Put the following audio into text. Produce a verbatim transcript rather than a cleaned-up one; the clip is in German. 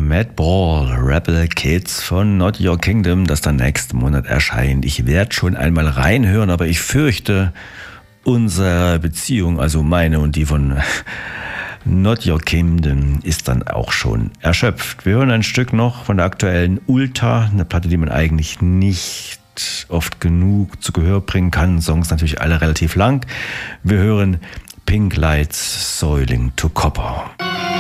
Madball Rebel Kids von Not Your Kingdom, das dann nächsten Monat erscheint. Ich werde schon einmal reinhören, aber ich fürchte, unsere Beziehung, also meine und die von Not Your Kingdom, ist dann auch schon erschöpft. Wir hören ein Stück noch von der aktuellen Ulta, eine Platte, die man eigentlich nicht oft genug zu Gehör bringen kann. Songs natürlich alle relativ lang. Wir hören Pink Lights Soiling to Copper.